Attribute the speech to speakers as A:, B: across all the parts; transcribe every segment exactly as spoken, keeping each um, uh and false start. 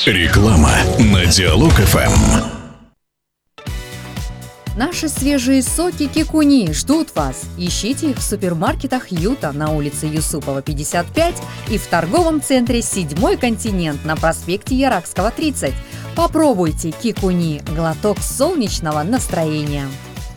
A: Реклама на Диалог эф эм.
B: Наши свежие соки Кикуни ждут вас. Ищите их в супермаркетах Юта на улице Юсупова, пятьдесят пять и в торговом центре «Седьмой континент» на проспекте Яракского, тридцать. Попробуйте Кикуни – глоток солнечного настроения.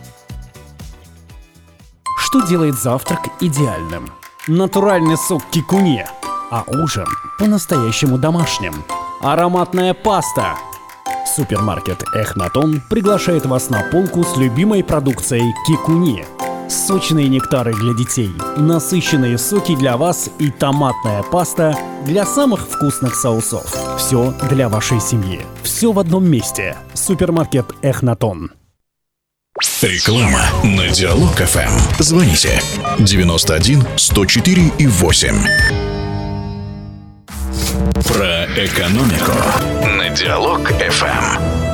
C: Что делает завтрак идеальным? Натуральный сок Кикуни, а ужин по-настоящему домашним. Ароматная паста. Супермаркет Эхнатон приглашает вас на полку с любимой продукцией Кикуни. Сочные нектары для детей, насыщенные соки для вас и томатная паста для самых вкусных соусов. Все для вашей семьи. Все в одном месте. Супермаркет Эхнатон.
A: Реклама на Диалог эф эм. Звоните девяносто один сто четыре и восемь. Про экономику на Диалог эф эм.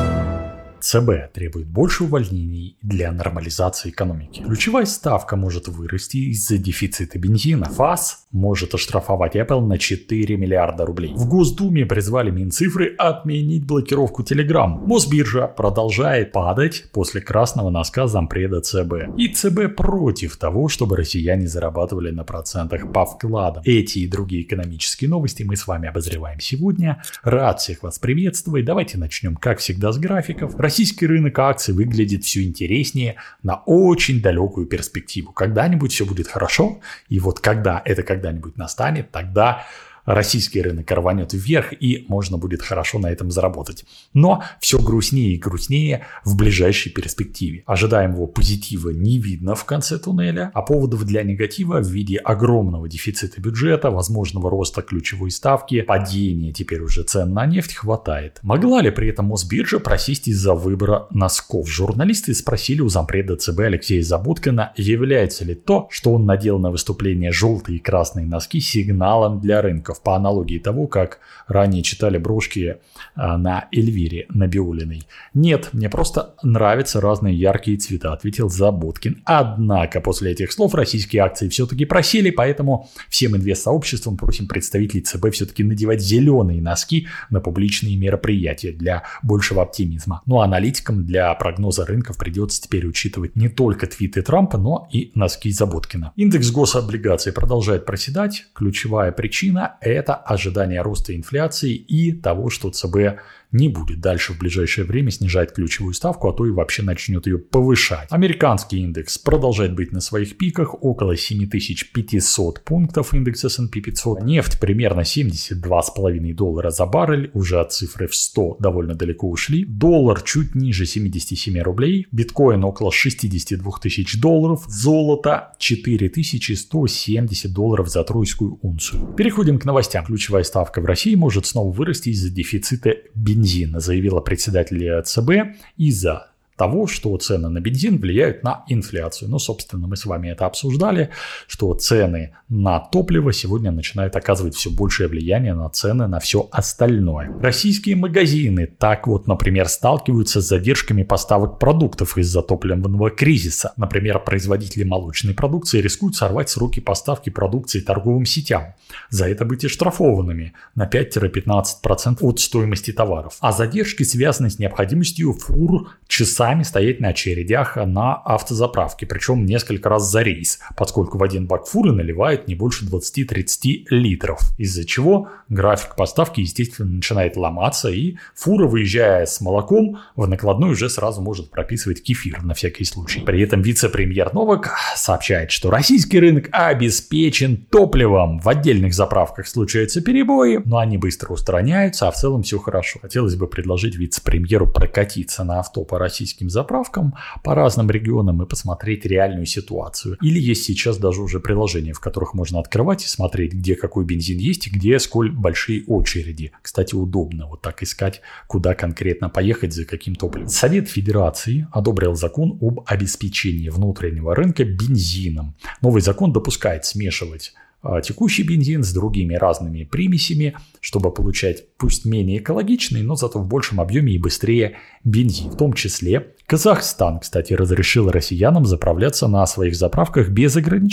D: ЦБ требует больше увольнений для нормализации экономики. Ключевая ставка может вырасти из-за дефицита бензина. ФАС может оштрафовать Apple на четыре миллиарда рублей. В Госдуме призвали Минцифры отменить блокировку Telegram. Мосбиржа продолжает падать после красного носка зампреда ЦБ. И ЦБ против того, чтобы россияне зарабатывали на процентах по вкладам. Эти и другие экономические новости мы с вами обозреваем сегодня. Рад всех вас приветствовать. Давайте начнем, как всегда, с графиков. Российский рынок акций выглядит все интереснее на очень далекую перспективу. Когда-нибудь все будет хорошо, и вот когда это когда-нибудь настанет, тогда российский рынок рванет вверх, и можно будет хорошо на этом заработать. Но все грустнее и грустнее в ближайшей перспективе. Ожидаемого позитива не видно в конце туннеля, а поводов для негатива в виде огромного дефицита бюджета, возможного роста ключевой ставки, падения теперь уже цен на нефть хватает. Могла ли при этом Мосбиржа просесть из-за выбора носков? Журналисты спросили у зампреда ЦБ Алексея Забудкина, является ли то, что он надел на выступление желтые и красные носки, сигналом для рынка. По аналогии того, как ранее читали брошки на Эльвире Набиуллиной. Нет, мне просто нравятся разные яркие цвета, ответил Забудкин. Однако после этих слов российские акции все-таки просели, поэтому всем инвестсообществам просим представителей ЦБ все-таки надевать зеленые носки на публичные мероприятия для большего оптимизма. Ну а аналитикам для прогноза рынков придется теперь учитывать не только твиты Трампа, но и носки Забудкина. Индекс гособлигаций продолжает проседать. Ключевая причина – это ожидание роста инфляции и того, что ЦБ не будет дальше в ближайшее время снижать ключевую ставку, а то и вообще начнет ее повышать. Американский индекс продолжает быть на своих пиках, около семь тысяч пятьсот пунктов индекс эс энд пи пятьсот. Нефть примерно семьдесят два с половиной доллара за баррель, уже от цифры в сто довольно далеко ушли. Доллар чуть ниже семьдесят семь рублей, биткоин около шестьдесят два тысяч долларов, золото четыре тысячи сто семьдесят долларов за тройскую унцию. Переходим к новостям. Ключевая ставка в России может снова вырасти из-за дефицита бензина. Заявила председатель ЦБ из-за того, что цены на бензин влияют на инфляцию. Ну, собственно, мы с вами это обсуждали, что цены на топливо сегодня начинают оказывать все большее влияние на цены на все остальное. Российские магазины так вот, например, сталкиваются с задержками поставок продуктов из-за топливного кризиса. Например, производители молочной продукции рискуют сорвать сроки поставки продукции торговым сетям. За это быть оштрафованными на пять-пятнадцать процентов от стоимости товаров. А задержки связаны с необходимостью фур часами стоять на очередях на автозаправке, причем несколько раз за рейс, поскольку в один бак фуры наливают не больше двадцать-тридцать литров, из-за чего график поставки, естественно, начинает ломаться, и фура, выезжая с молоком, в накладной уже сразу может прописывать кефир на всякий случай. При этом вице-премьер Новак сообщает, что российский рынок обеспечен топливом. В отдельных заправках случаются перебои, но они быстро устраняются, а в целом все хорошо. Хотелось бы предложить вице-премьеру прокатиться на авто по российским заправкам по разным регионам и посмотреть реальную ситуацию. Или есть сейчас даже уже приложения, в которых можно открывать и смотреть, где какой бензин есть и где сколь большие очереди. Кстати, удобно вот так искать, куда конкретно поехать, за каким топливом. Совет Федерации одобрил закон об обеспечении внутреннего рынка бензином. Новый закон допускает смешивать текущий бензин с другими разными примесями, чтобы получать пусть менее экологичный, но зато в большем объеме и быстрее бензин. В том числе Казахстан, кстати, разрешил россиянам заправляться на своих заправках без ограничений.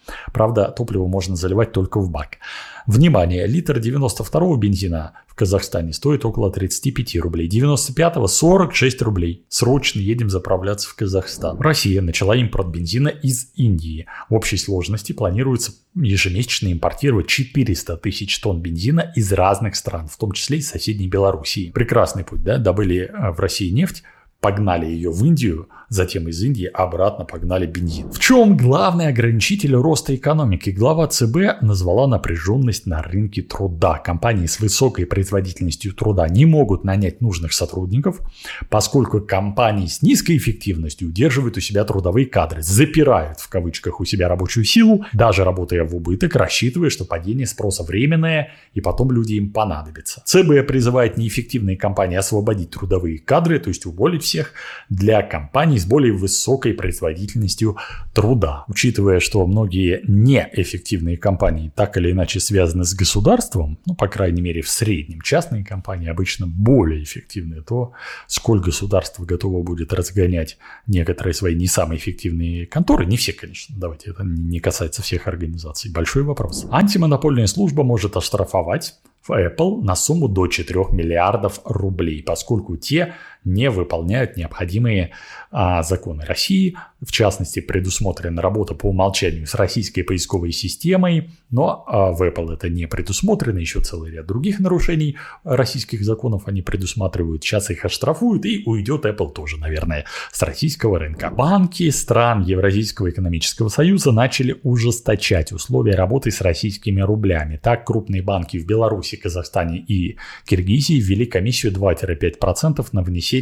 D: Правда, топливо можно заливать только в бак. Внимание, литр девяносто второго бензина в Казахстане стоит около тридцать пять рублей, девяносто пятого сорок шесть рублей. Срочно едем заправляться в Казахстан. Россия начала импорт бензина из Индии. В общей сложности планируется ежемесячно импортировать четыреста тысяч тонн бензина из разных стран, в том числе из соседней Белоруссии. Прекрасный путь, да? Добыли в России нефть, погнали ее в Индию, затем из Индии обратно погнали бензин. В чем главный ограничитель роста экономики? Глава ЦБ назвала напряженность на рынке труда. Компании с высокой производительностью труда не могут нанять нужных сотрудников, поскольку компании с низкой эффективностью удерживают у себя трудовые кадры, запирают в кавычках у себя рабочую силу, даже работая в убыток, рассчитывая, что падение спроса временное и потом люди им понадобятся. ЦБ призывает неэффективные компании освободить трудовые кадры, то есть уволить всех, для компаний с более высокой производительностью труда. Учитывая, что многие неэффективные компании так или иначе связаны с государством, ну, по крайней мере, в среднем частные компании обычно более эффективны, то сколь государство готово будет разгонять некоторые свои не самые эффективные конторы, не все, конечно, давайте, это не касается всех организаций, большой вопрос. Антимонопольная служба может оштрафовать в Apple на сумму до четырёх миллиардов рублей, поскольку те не выполняют необходимые а, законы России. В частности, предусмотрена работа по умолчанию с российской поисковой системой, но а, в Apple это не предусмотрено. Еще целый ряд других нарушений российских законов они предусматривают. Сейчас их оштрафуют, и уйдет Apple тоже, наверное, с российского рынка. Банки стран Евразийского экономического союза начали ужесточать условия работы с российскими рублями. Так, крупные банки в Беларуси, Казахстане и Киргизии ввели комиссию два-пять процентов на внесение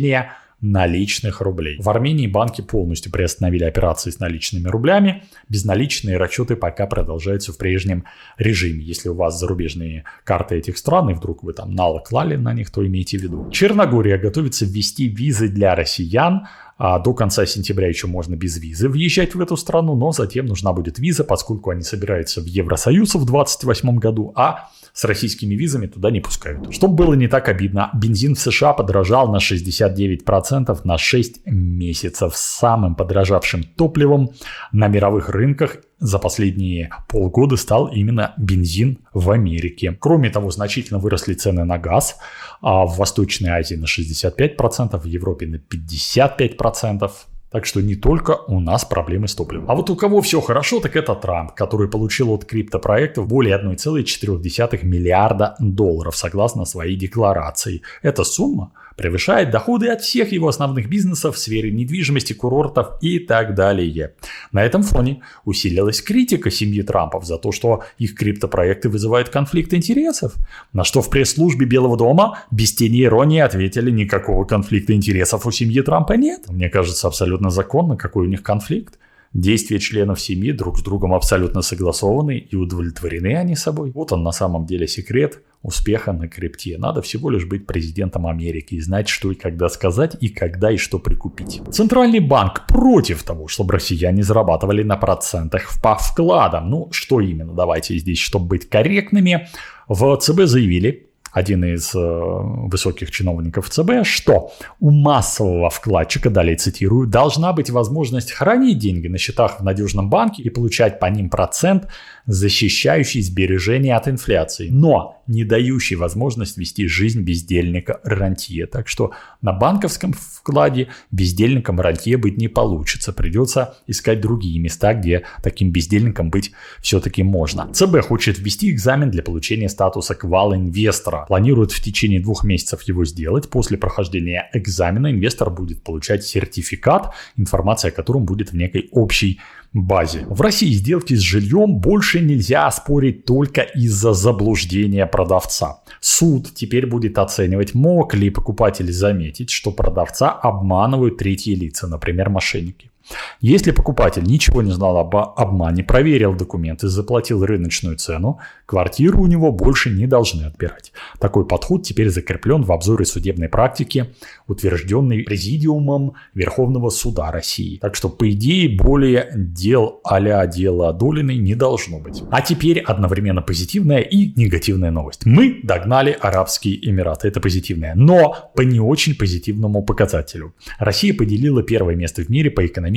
D: наличных рублей. В Армении банки полностью приостановили операции с наличными рублями. Безналичные расчеты пока продолжаются в прежнем режиме. Если у вас зарубежные карты этих стран, и вдруг вы там налог клали на них, то имейте в виду. Черногория готовится ввести визы для россиян. А до конца сентября еще можно без визы въезжать в эту страну, но затем нужна будет виза, поскольку они собираются в Евросоюз в двадцать восьмом году, а с российскими визами туда не пускают. Чтобы было не так обидно, бензин в США подорожал на шестьдесят девять процентов на шесть месяцев. Самым подорожавшим топливом на мировых рынках за последние полгода стал именно бензин в Америке. Кроме того, значительно выросли цены на газ, а в Восточной Азии на шестьдесят пять процентов, в Европе на пятьдесят пять процентов. Так что не только у нас проблемы с топливом. А вот у кого все хорошо, так это Трамп, который получил от криптопроектов более одна целая четыре десятых миллиарда долларов, согласно своей декларации. Эта сумма превышает доходы от всех его основных бизнесов в сфере недвижимости, курортов и так далее. На этом фоне усилилась критика семьи Трампов за то, что их криптопроекты вызывают конфликт интересов. На что в пресс-службе Белого дома без тени иронии ответили: никакого конфликта интересов у семьи Трампа нет. Мне кажется, абсолютно законно, какой у них конфликт. Действия членов семьи друг с другом абсолютно согласованы и удовлетворены они собой. Вот он на самом деле секрет успеха на крипте. Надо всего лишь быть президентом Америки и знать, что и когда сказать, и когда и что прикупить. Центральный банк против того, чтобы россияне зарабатывали на процентах по вкладам. Ну, что именно? Давайте здесь, чтобы быть корректными. В ЦБ заявили, один из э, высоких чиновников ЦБ, что у массового вкладчика, далее цитирую, должна быть возможность хранить деньги на счетах в надежном банке и получать по ним процент, защищающий сбережения от инфляции, но не дающий возможность вести жизнь бездельника-рантье. Так что на банковском вкладе бездельником-рантье быть не получится. Придется искать другие места, где таким бездельником быть все-таки можно. ЦБ хочет ввести экзамен для получения статуса квал-инвестора. Планирует в течение двух месяцев его сделать. После прохождения экзамена инвестор будет получать сертификат, информация о котором будет в некой общей базе. В России сделки с жильем больше нельзя оспорить только из-за заблуждения продавца. Суд теперь будет оценивать, мог ли покупатель заметить, что продавца обманывают третьи лица, например, мошенники. Если покупатель ничего не знал об обмане, проверил документы, заплатил рыночную цену, квартиру у него больше не должны отбирать. Такой подход теперь закреплен в обзоре судебной практики, утвержденной Президиумом Верховного Суда России. Так что, по идее, более дел а-ля дело Долиной не должно быть. А теперь одновременно позитивная и негативная новость. Мы догнали Арабские Эмираты. Это позитивная, но по не очень позитивному показателю. Россия поделила первое место в мире по экономическому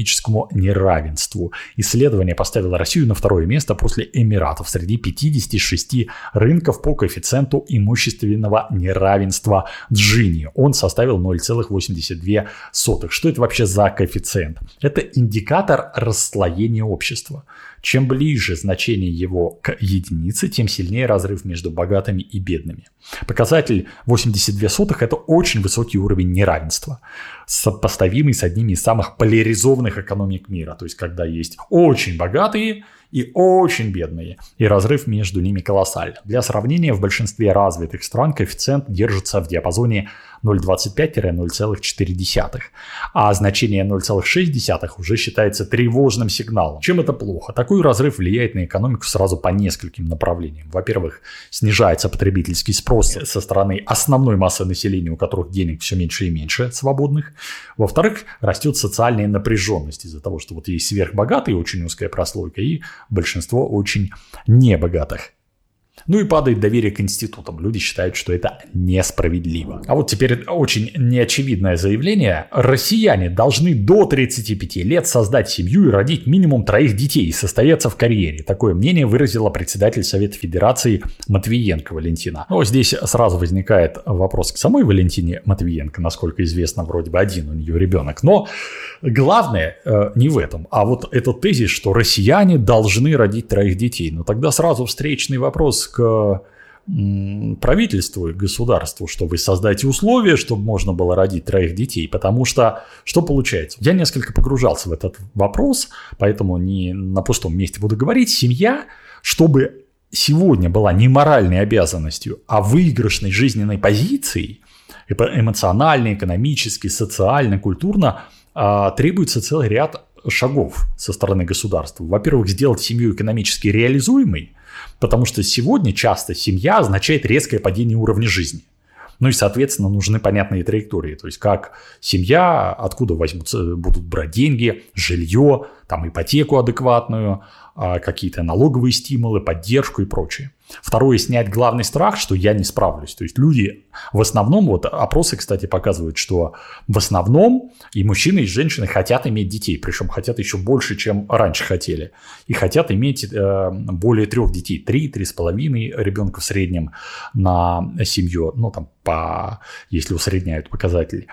D: экономическому неравенству. Исследование поставило Россию на второе место после Эмиратов среди пятидесяти шести рынков по коэффициенту имущественного неравенства Джини. Он составил ноль целых восемьдесят две сотых. Что это вообще за коэффициент? Это индикатор расслоения общества. Чем ближе значение его к единице, тем сильнее разрыв между богатыми и бедными. Показатель восемьдесят две сотых – это очень высокий уровень неравенства, сопоставимый с одними из самых поляризованных экономик мира. То есть, когда есть очень богатые и очень бедные, и разрыв между ними колоссальный. Для сравнения, в большинстве развитых стран коэффициент держится в диапазоне ноль целых двадцать пять - ноль целых четыре десятых, а значение ноль целых шесть десятых уже считается тревожным сигналом. Чем это плохо? Такой разрыв влияет на экономику сразу по нескольким направлениям. Во-первых, снижается потребительский спрос со стороны основной массы населения, у которых денег все меньше и меньше свободных. Во-вторых, растет социальная напряженность из-за того, что вот есть сверхбогатые, очень узкая прослойка, и большинство очень небогатых. Ну и падает доверие к институтам. Люди считают, что это несправедливо. А вот теперь очень неочевидное заявление. Россияне должны до тридцати пяти лет создать семью и родить минимум троих детей и состояться в карьере. Такое мнение выразила председатель Совета Федерации Матвиенко Валентина. Но здесь сразу возникает вопрос к самой Валентине Матвиенко. Насколько известно, вроде бы один у нее ребенок. Но главное э, не в этом, а вот этот тезис, что россияне должны родить троих детей. Но тогда сразу встречный вопрос к правительству и государству, чтобы создать условия, чтобы можно было родить троих детей. Потому что, что получается? Я несколько погружался в этот вопрос, поэтому не на пустом месте буду говорить. Семья, чтобы сегодня была не моральной обязанностью, а выигрышной жизненной позицией, эмоционально, экономически, социально, культурно, требуется целый ряд шагов со стороны государства. Во-первых, сделать семью экономически реализуемой, потому что сегодня часто семья означает резкое падение уровня жизни. Ну и, соответственно, нужны понятные траектории. То есть, как семья, откуда возьмутся, будут брать деньги, жилье, там, ипотеку адекватную, какие-то налоговые стимулы, поддержку и прочее. Второе, снять главный страх, что я не справлюсь. То есть люди в основном, вот опросы, кстати, показывают, что в основном и мужчины, и женщины хотят иметь детей, причем хотят еще больше, чем раньше хотели. И хотят иметь э, более трех детей, три, три с половиной ребенка в среднем на семью, ну там по, если усредняют показатели.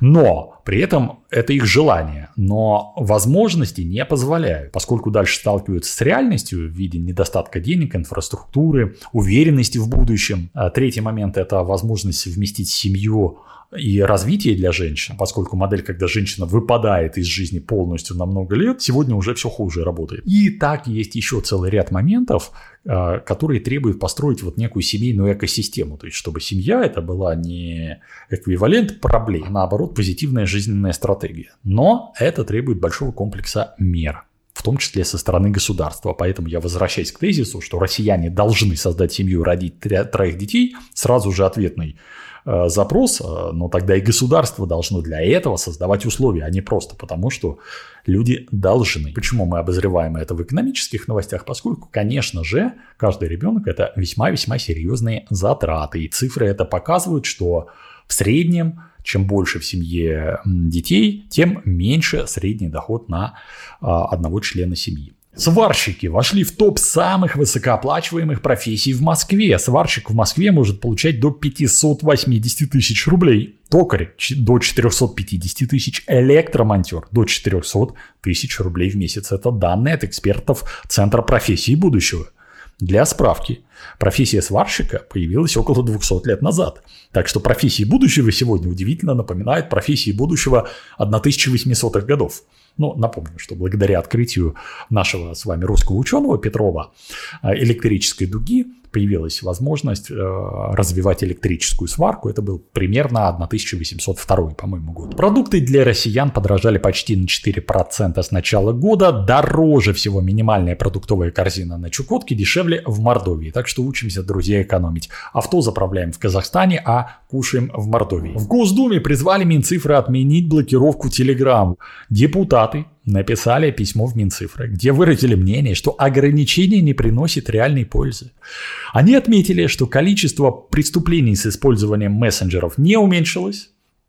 D: Но при этом это их желание, но возможности не позволяют, поскольку дальше сталкиваются с реальностью в виде недостатка денег, инфраструктуры, уверенности в будущем. Третий момент – это возможность совместить семью и развитие для женщин, поскольку модель, когда женщина выпадает из жизни полностью на много лет, сегодня уже все хуже работает. И так есть еще целый ряд моментов, которые требуют построить вот некую семейную экосистему, то есть чтобы семья это была не эквивалент проблем, а наоборот позитивная жизненная стратегия. Но это требует большого комплекса мер, в том числе со стороны государства. Поэтому я возвращаюсь к тезису, что россияне должны создать семью и родить троих детей. Сразу же ответный э, запрос, э, но тогда и государство должно для этого создавать условия, а не просто потому, что люди должны. Почему мы обозреваем это в экономических новостях? Поскольку, конечно же, каждый ребенок – это весьма-весьма серьезные затраты. И цифры это показывают, что в среднем, чем больше в семье детей, тем меньше средний доход на а, одного члена семьи. Сварщики вошли в топ самых высокооплачиваемых профессий в Москве. Сварщик в Москве может получать до пятьсот восемьдесят тысяч рублей. Токарь до четыреста пятьдесят тысяч, электромонтер до четыреста тысяч рублей в месяц. Это данные от экспертов Центра профессий будущего. Для справки, профессия сварщика появилась около двухсот лет назад. Так что профессии будущего сегодня удивительно напоминают профессии будущего тысяча восьмисотых годов. Ну, напомню, что благодаря открытию нашего с вами русского ученого Петрова электрической дуги появилась возможность э, развивать электрическую сварку. Это был примерно тысяча восемьсот второй, по-моему, год. Продукты для россиян подорожали почти на четыре процента с начала года. Дороже всего минимальная продуктовая корзина на Чукотке, дешевле в Мордовии. Так что учимся, друзья, экономить. Авто заправляем в Казахстане, а кушаем в Мордовии. В Госдуме призвали Минцифры отменить блокировку Telegram. Депутаты написали письмо в Минцифры, где выразили мнение, что ограничение не приносит реальной пользы. Они отметили, что количество преступлений с использованием мессенджеров не уменьшилось,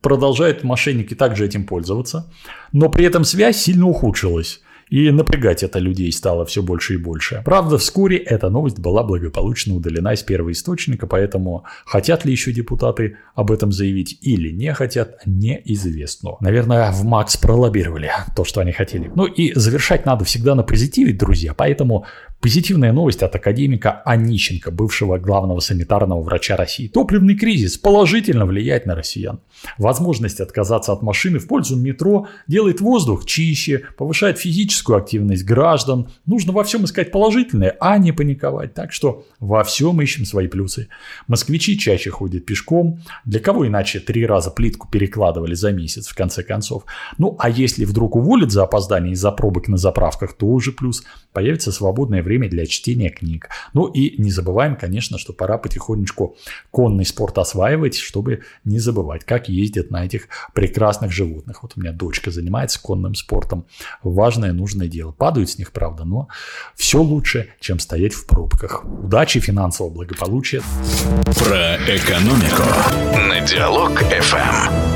D: продолжают мошенники также этим пользоваться, но при этом связь сильно ухудшилась. И напрягать это людей стало все больше и больше. Правда, вскоре эта новость была благополучно удалена из первоисточника, поэтому хотят ли еще депутаты об этом заявить или не хотят, неизвестно. Наверное, в МАКС пролоббировали то, что они хотели. Ну и завершать надо всегда на позитиве, друзья, поэтому позитивная новость от академика Онищенко, бывшего главного санитарного врача России. Топливный кризис положительно влияет на россиян. Возможность отказаться от машины в пользу метро делает воздух чище, повышает физическую активность граждан. Нужно во всем искать положительное, а не паниковать. Так что во всем ищем свои плюсы. Москвичи чаще ходят пешком. Для кого иначе три раза плитку перекладывали за месяц, в конце концов. Ну, а если вдруг уволят за опоздание из-за пробок на заправках, тоже плюс. Появится свободное время для чтения книг. Ну и не забываем, конечно, что пора потихонечку конный спорт осваивать, чтобы не забывать, как ездят на этих прекрасных животных. Вот у меня дочка занимается конным спортом. Важное, нужное дело. Падают с них, правда, но все лучше, чем стоять в пробках. Удачи, финансового благополучия.
A: Про экономику на Диалог эф эм.